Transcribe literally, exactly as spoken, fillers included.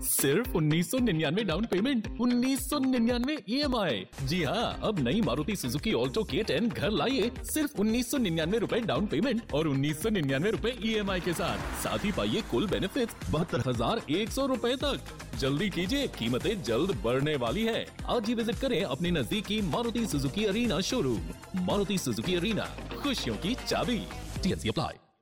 सिर्फ उन्नीस सौ निन्यानवे डाउन पेमेंट, उन्नीस सौ निन्यानवे ई एम आई। जी हाँ, अब नई मारुति सुजुकी ऑल्टो के टेन घर लाइए सिर्फ उन्नीस सौ निन्यानवे रूपए डाउन पेमेंट और उन्नीस सौ निन्यानवे रूपए ई एम आई के साथ। साथ ही पाइए कुल बेनिफिट बहत्तर हजार एक सौ रूपए तक। जल्दी कीजिए, कीमतें जल्द बढ़ने वाली है। आज ही विजिट करें अपने नजदीकी Maruti Suzuki arena showroom. Maruti Suzuki arena, खुशियों की चाबी। T N C apply.